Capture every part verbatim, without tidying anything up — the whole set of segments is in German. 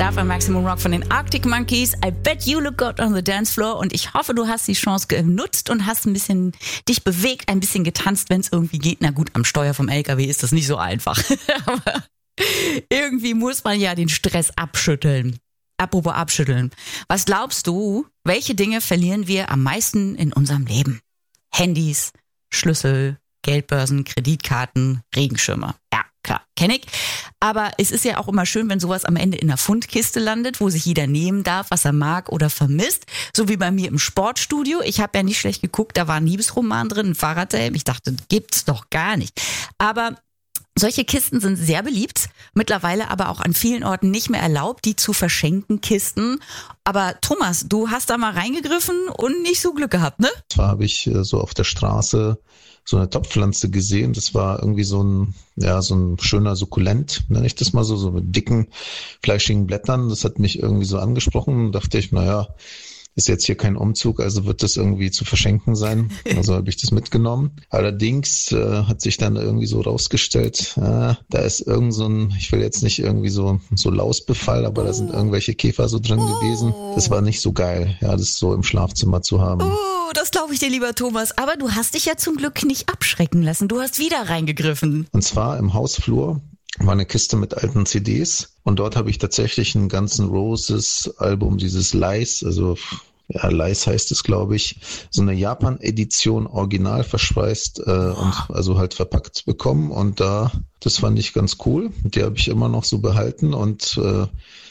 Stuff am Maximum Rock von den Arctic Monkeys. I bet you look good on the dance floor. Und ich hoffe, du hast die Chance genutzt und hast ein bisschen dich bewegt, ein bisschen getanzt, wenn es irgendwie geht. Na gut, am Steuer vom L K W ist das nicht so einfach. Aber irgendwie muss man ja den Stress abschütteln. Apropos abschütteln. Was glaubst du, welche Dinge verlieren wir am meisten in unserem Leben? Handys, Schlüssel, Geldbörsen, Kreditkarten, Regenschirme. Ja, klar, kenne ich. Aber es ist ja auch immer schön, wenn sowas am Ende in einer Fundkiste landet, wo sich jeder nehmen darf, was er mag oder vermisst. So wie bei mir im Sportstudio. Ich habe ja nicht schlecht geguckt, da war ein Liebesroman drin, ein Fahrradhelm. Ich dachte, gibt's doch gar nicht. Aber solche Kisten sind sehr beliebt, mittlerweile aber auch an vielen Orten nicht mehr erlaubt, die zu verschenken, Kisten. Aber Thomas, du hast da mal reingegriffen und nicht so Glück gehabt, ne? Zwar habe ich äh, so auf der Straße so eine Topfpflanze gesehen. Das war irgendwie so ein, ja, so ein schöner Sukkulent, nenne ich das mal so, so mit dicken, fleischigen Blättern. Das hat mich irgendwie so angesprochen. Da dachte ich, naja, ist jetzt hier kein Umzug, also wird das irgendwie zu verschenken sein. Also habe ich das mitgenommen. Allerdings äh, hat sich dann irgendwie so rausgestellt, äh, da ist irgend so ein, ich will jetzt nicht irgendwie so so Lausbefall, aber da sind irgendwelche Käfer so drin gewesen. Das war nicht so geil, ja, das so im Schlafzimmer zu haben. Oh, das glaube ich dir, lieber Thomas. Aber du hast dich ja zum Glück nicht abschrecken lassen. Du hast wieder reingegriffen. Und zwar im Hausflur war eine Kiste mit alten C Ds und dort habe ich tatsächlich ein Guns N' Roses Album, dieses Lies, also ja, Lies heißt es, glaube ich, so eine Japan-Edition original verschweißt äh, und also halt verpackt bekommen und da, das fand ich ganz cool, die habe ich immer noch so behalten und äh,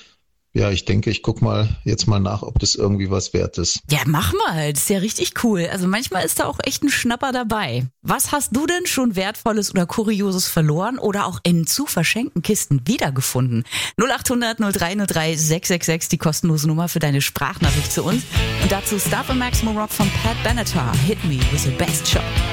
ja, ich denke, ich guck mal jetzt mal nach, ob das irgendwie was wert ist. Ja, mach mal. Das ist ja richtig cool. Also manchmal ist da auch echt ein Schnapper dabei. Was hast du denn schon Wertvolles oder Kurioses verloren oder auch in zu verschenkten Kisten wiedergefunden? null acht hundert null drei null drei sechs sechs sechs, die kostenlose Nummer für deine Sprachnachricht zu uns. Und dazu Stuff am Maximum Rock von Pat Benatar. Hit me with the best shot.